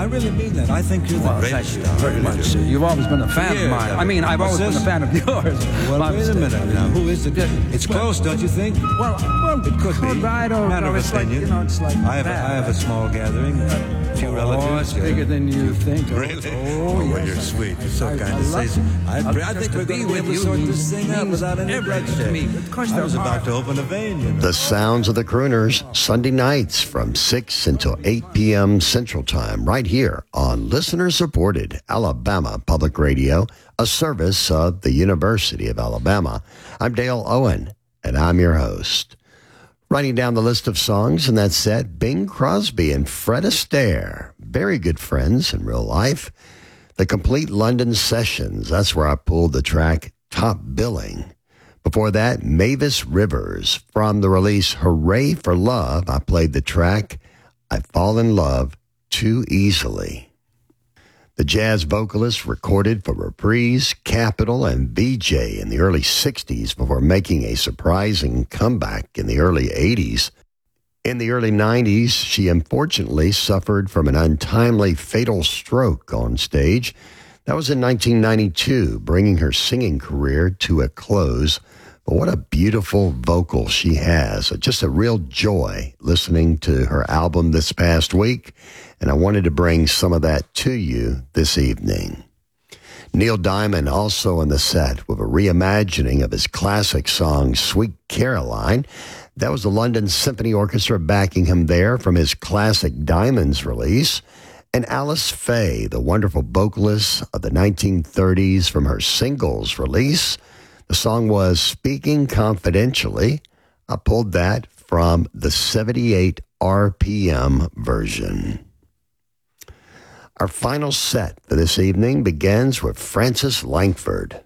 really mean that. I think you're the greatest Thank you very much. You've always been a fan of mine. I mean, I've always been a fan of yours. Well, wait a minute now. Who is it? It's close, don't you think? Well, It could be. I don't Matter know. of It's like, opinion. it's like I that. have a small gathering. A few relatives. Oh, it's bigger than you think. Really? Oh, well, yes. you're sweet. You're so I kind to say love so. it. I think to we're be going to be with able to you sort this thing out means without any everything to bloodshed. me. Of course, I was there about are. to open a vein, you know. The sounds of the crooners, Sunday nights from 6 until 8 p.m. Central Time, right here on listener-supported Alabama Public Radio, a service of the University of Alabama. I'm Dale Owen, and I'm your host. Writing down the list of songs in that set, Bing Crosby and Fred Astaire, very good friends in real life. The Complete London Sessions, that's where I pulled the track Top Billing. Before that, Mavis Rivers. From the release Hooray for Love, I played the track I Fall in Love Too Easily. The jazz vocalist recorded for Reprise, Capitol, and VJ in the early 60s before making a surprising comeback in the early 80s. In the early 90s, she unfortunately suffered from an untimely fatal stroke on stage. That was in 1992, bringing her singing career to a close. But what a beautiful vocal she has. Just a real joy listening to her album this past week, and I wanted to bring some of that to you this evening. Neil Diamond also in the set with a reimagining of his classic song, Sweet Caroline. That was the London Symphony Orchestra backing him there from his classic Diamonds release. And Alice Faye, the wonderful vocalist of the 1930s from her singles release. The song was Speaking Confidentially. I pulled that from the 78 RPM version. Our final set for this evening begins with Frances Langford.